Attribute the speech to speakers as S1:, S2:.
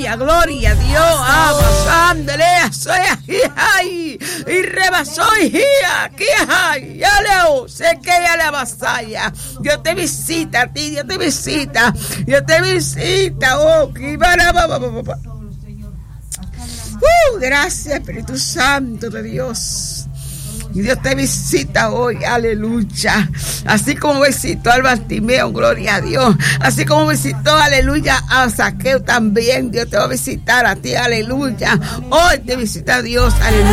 S1: aleluya, gloria a Dios, abasándole, ay, y rebasó, y aquí, ay, ya leo, sé que ya le abasaya. Dios te visita a ti, Dios te visita, oh, que gracias, Espíritu Santo de Dios. Y Dios te visita hoy, aleluya. Así como visitó al Bartimeo, gloria a Dios. Así como visitó, aleluya, a Zaqueo también. Dios te va a visitar a ti, aleluya. Hoy te visita Dios, aleluya.